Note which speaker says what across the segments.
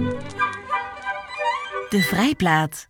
Speaker 1: De Vrijplaat.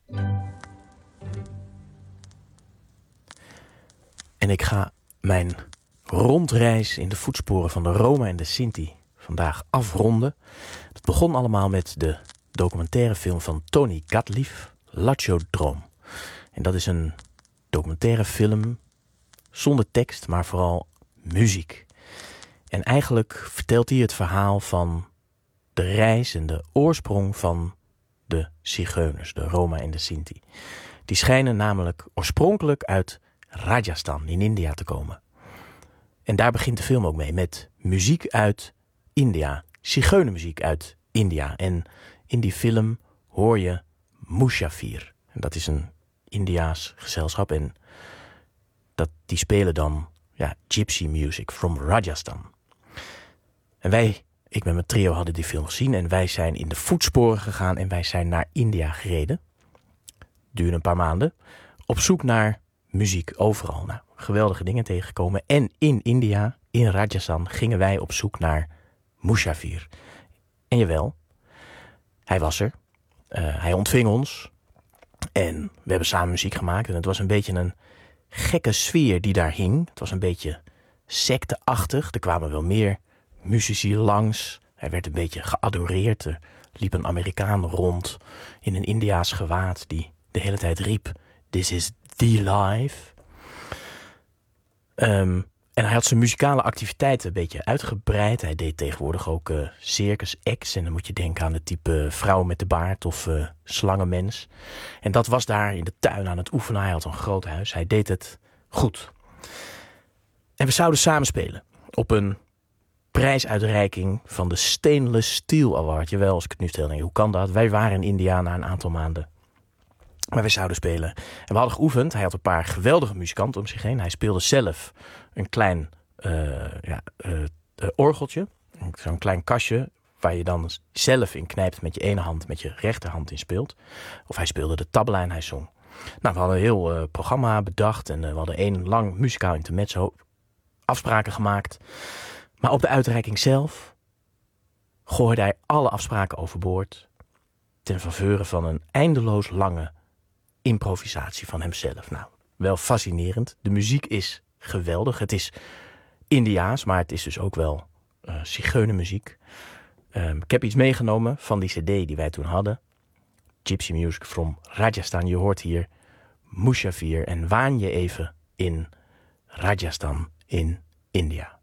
Speaker 2: En ik ga mijn rondreis in de voetsporen van de Roma en de Sinti vandaag afronden. Het begon allemaal met de documentaire film van Tony Gatliff, Lachaud-Droom. En dat is een documentaire film zonder tekst, maar vooral muziek. En eigenlijk vertelt hij het verhaal van de reis en de oorsprong van de zigeuners, de Roma en de Sinti. Die schijnen namelijk oorspronkelijk uit Rajasthan in India te komen. En daar begint de film ook mee, met muziek uit India, zigeunermuziek uit India. En in die film hoor je Musafir. En dat is een Indiaas gezelschap en die spelen dan gypsy music from Rajasthan. En ik met mijn trio hadden die film gezien en wij zijn in de voetsporen gegaan en wij zijn naar India gereden. Duurde een paar maanden. Op zoek naar muziek overal. Nou, geweldige dingen tegengekomen. En in India, in Rajasthan, gingen wij op zoek naar Musafir. En jawel, hij was er. Hij ontving ons. En we hebben samen muziek gemaakt. En het was een beetje een gekke sfeer die daar hing. Het was een beetje secteachtig. Er kwamen wel meer muzici langs. Hij werd een beetje geadoreerd. Er liep een Amerikaan rond in een Indiaas gewaad die de hele tijd riep: "This is the life." En hij had zijn muzikale activiteiten een beetje uitgebreid. Hij deed tegenwoordig ook circus acts. En dan moet je denken aan het type vrouw met de baard of slangenmens. En dat was daar in de tuin aan het oefenen. Hij had een groot huis. Hij deed het goed. En we zouden samen spelen op een prijsuitreiking van de Stainless Steel Award. Jawel, als ik het nu stel, hoe kan dat? Wij waren in India na een aantal maanden. Maar we zouden spelen. En we hadden geoefend. Hij had een paar geweldige muzikanten om zich heen. Hij speelde zelf een klein orgeltje. Zo'n klein kastje waar je dan zelf in knijpt met je ene hand, met je rechterhand in speelt. Of hij speelde de tabla en hij zong. Nou, we hadden een heel programma bedacht en we hadden 1 lang muzikaal intermezzo, afspraken gemaakt. Maar op de uitreiking zelf gooide hij alle afspraken overboord ten faveur van een eindeloos lange improvisatie van hemzelf. Nou, wel fascinerend. De muziek is geweldig. Het is Indiaas, maar het is dus ook wel zigeunermuziek. Ik heb iets meegenomen van die cd die wij toen hadden. Gypsy Music from Rajasthan. Je hoort hier Musafir en waan je even in Rajasthan in India.